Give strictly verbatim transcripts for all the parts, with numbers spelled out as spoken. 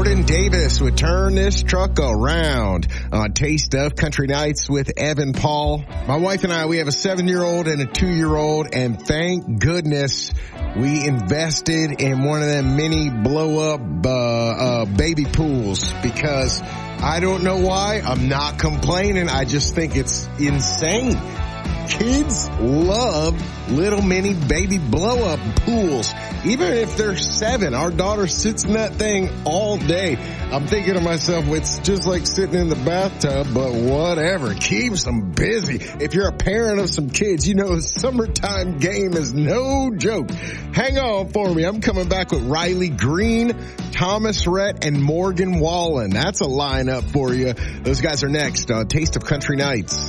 Jordan Davis would turn this truck around on Taste of Country Nights with Evan Paul. My wife and I, we have a seven-year-old and a two-year-old, and thank goodness we invested in one of them mini blow-up uh, uh, baby pools, because I don't know why. I'm not complaining. I just think it's insane. Kids love little mini baby blow-up pools. Even if they're seven, our daughter sits in that thing all day. I'm thinking to myself, it's just like sitting in the bathtub, but whatever. Keeps them busy. If you're a parent of some kids, you know summertime game is no joke. Hang on for me. I'm coming back with Riley Green, Thomas Rhett, and Morgan Wallen. That's a lineup for you. Those guys are next on Taste of Country Nights.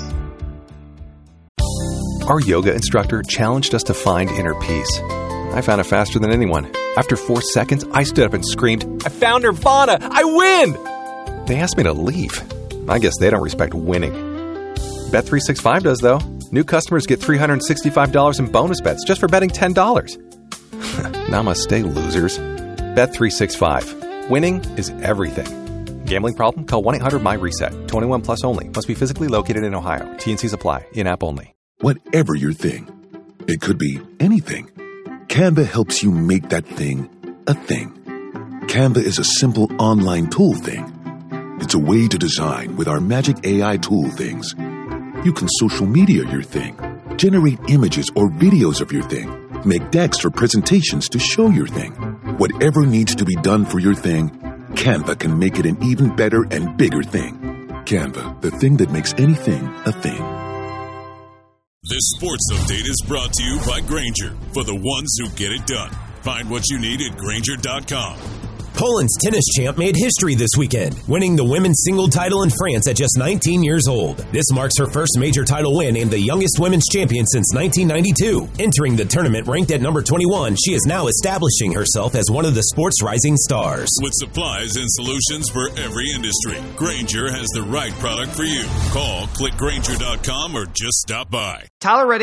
Our yoga instructor challenged us to find inner peace. I found it faster than anyone. After four seconds, I stood up and screamed, "I found Nirvana! I win!" They asked me to leave. I guess they don't respect winning. Bet three sixty-five does, though. New customers get three hundred sixty-five dollars in bonus bets just for betting ten dollars. Namaste, losers. Bet three sixty-five. Winning is everything. Gambling problem? Call one eight hundred my reset. twenty-one plus only. Must be physically located in Ohio. T N Cs apply. In-app only. Whatever your thing, it could be anything. Canva helps you make that thing a thing. Canva is a simple online tool thing. It's a way to design with our magic A I tool things. You can social media your thing, generate images or videos of your thing, make decks or presentations to show your thing. Whatever needs to be done for your thing, Canva can make it an even better and bigger thing. Canva, the thing that makes anything a thing. This sports update is brought to you by Grainger, for the ones who get it done. Find what you need at Grainger dot com. Poland's tennis champ made history this weekend, winning the women's single title in France at just nineteen years old. This marks her first major title win and the youngest women's champion since nineteen ninety-two. Entering the tournament ranked at number twenty-one, she is now establishing herself as one of the sport's rising stars. With supplies and solutions for every industry, Grainger has the right product for you. Call, click Grainger dot com, or just stop by. Tyler Reddick